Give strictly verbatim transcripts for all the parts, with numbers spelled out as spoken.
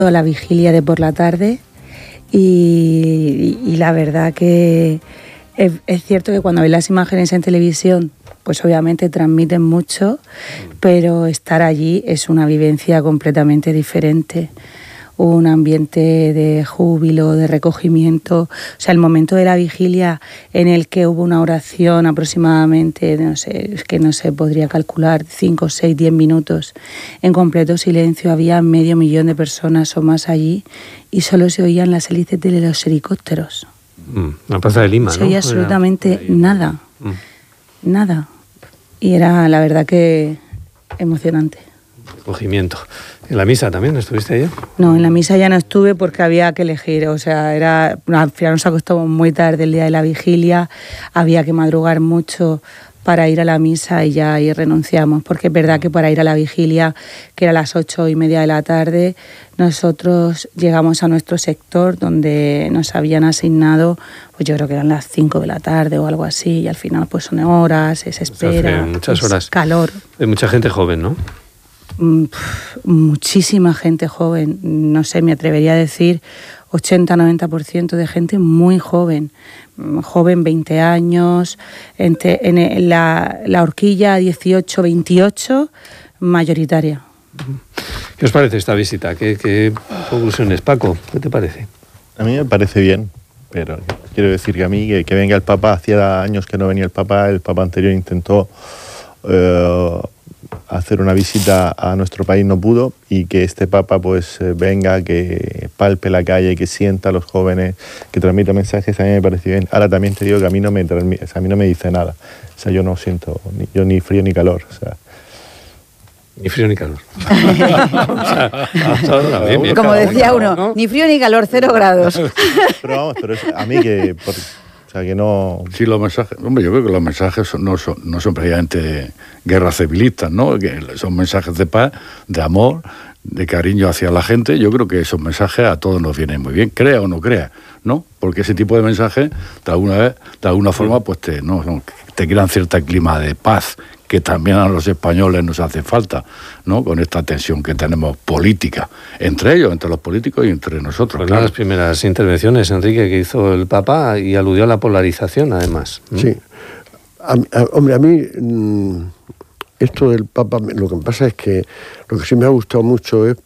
a la vigilia de por la tarde y, y, y la verdad que es, es cierto que cuando ves las imágenes en televisión, pues obviamente transmiten mucho, pero estar allí es una vivencia completamente diferente. Un ambiente de júbilo, de recogimiento. O sea, el momento de la vigilia en el que hubo una oración aproximadamente, no sé, es que no se podría calcular, cinco, seis, diez minutos en completo silencio. Había medio millón de personas o más allí y solo se oían las hélices de los helicópteros. Mm, la Plaza de Lima, ¿no? Se oía absolutamente era... nada, mm. nada. Y era, la verdad, que emocionante. Recogimiento. ¿En la misa también estuviste allá? No, en la misa ya no estuve porque había que elegir, o sea, era al final nos acostamos muy tarde el día de la vigilia, había que madrugar mucho para ir a la misa y ya ahí renunciamos, porque es verdad que para ir a la vigilia, que era a las ocho y media de la tarde, nosotros llegamos a nuestro sector donde nos habían asignado, pues yo creo que eran las cinco de la tarde o algo así, y al final pues son horas, se espera, muchas horas, calor. Hay mucha gente joven, ¿no? Muchísima gente joven, no sé, me atrevería a decir ochenta a noventa por ciento de gente muy joven, joven veinte años, entre, en la, la horquilla dieciocho veintiocho, mayoritaria. ¿Qué os parece esta visita? ¿Qué, qué conclusiones, Paco? ¿Qué te parece? A mí me parece bien, pero quiero decir que a mí que, que venga el Papa, hacía años que no venía el Papa, el Papa anterior intentó Uh, hacer una visita a nuestro país, no pudo, y que este Papa pues venga, que palpe la calle, que sienta a los jóvenes, que transmita mensajes, a mí me parece bien. Ahora también te digo que a mí no me, transmite, o sea, a mí no me dice nada, o sea, yo no siento ni, yo ni frío ni calor, o sea. Ni frío ni calor. o sea, bien, bien, como decía uno, uno, ¿no? Ni frío ni calor, cero grados. Pero vamos, pero es, a mí que... Por, O sea, que no... Sí, los mensajes... Hombre, yo creo que los mensajes son, no, son, no son precisamente guerras civilistas, ¿no? Que son mensajes de paz, de amor, de cariño hacia la gente. Yo creo que esos mensajes a todos nos vienen muy bien, crea o no crea, ¿no? Porque ese tipo de mensajes, de alguna vez, de alguna forma, pues te, no, te crean cierto clima de paz, que también a los españoles nos hace falta, ¿no? Con esta tensión que tenemos política, entre ellos, entre los políticos y entre nosotros. Pues claro. Las primeras intervenciones, Enrique, que hizo el Papa, y aludió a la polarización, además. ¿Mm? Sí. A, a, hombre, a mí, mmm, esto del Papa, lo que me pasa es que lo que sí me ha gustado mucho es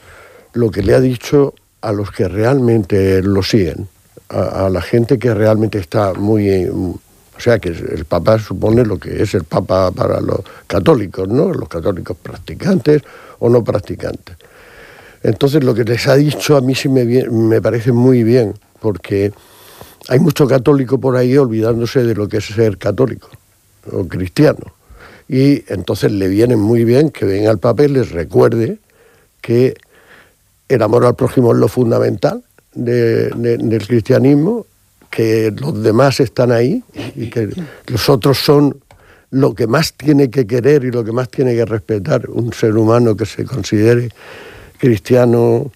lo que le ha dicho a los que realmente lo siguen, a, a la gente que realmente está muy... O sea, que el Papa supone lo que es el Papa para los católicos, ¿no? Los católicos practicantes o no practicantes. Entonces, lo que les ha dicho a mí sí me, me parece muy bien, porque hay mucho católico por ahí olvidándose de lo que es ser católico o cristiano. Y entonces le viene muy bien que venga el Papa y les recuerde que el amor al prójimo es lo fundamental de, de, del cristianismo, que los demás están ahí y que los otros son lo que más tiene que querer y lo que más tiene que respetar un ser humano que se considere cristiano,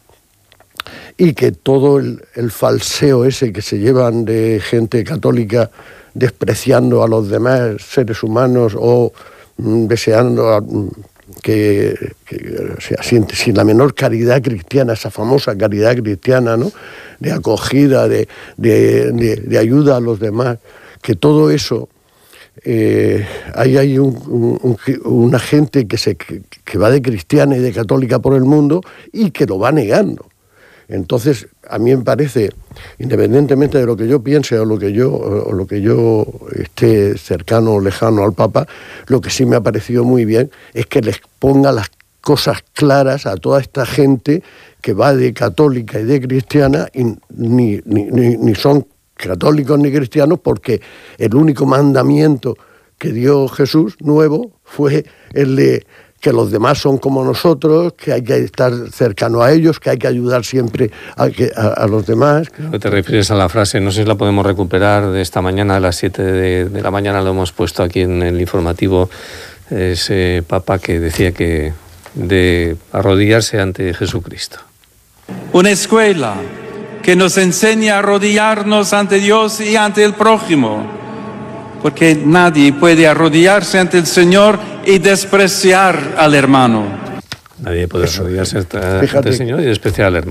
y que todo el, el falseo ese que se llevan de gente católica despreciando a los demás seres humanos o mm, deseando a, que, que o sea, sin, sin la menor caridad cristiana, esa famosa caridad cristiana, ¿no? De acogida, de, de, de, de ayuda a los demás, que todo eso, eh, ahí hay un, un, una gente que, se, que, que va de cristiana y de católica por el mundo y que lo va negando. Entonces, a mí me parece, independientemente de lo que yo piense o lo que yo, o lo que yo esté cercano o lejano al Papa, lo que sí me ha parecido muy bien es que les ponga las cosas claras a toda esta gente que va de católica y de cristiana y ni, ni, ni, ni son católicos ni cristianos, porque el único mandamiento que dio Jesús nuevo fue el de que los demás son como nosotros, que hay que estar cercano a ellos, que hay que ayudar siempre a, que, a, a los demás. ¿No te refieres a la frase? No sé si la podemos recuperar de esta mañana, a las siete de, de la mañana, lo hemos puesto aquí en el informativo, ese Papa que decía que de arrodillarse ante Jesucristo. Una escuela que nos enseña a arrodillarnos ante Dios y ante el prójimo, porque nadie puede arrodillarse ante el Señor y despreciar al hermano. Nadie puede Eso, arrodillarse ante fíjate el Señor y en especial al hermano.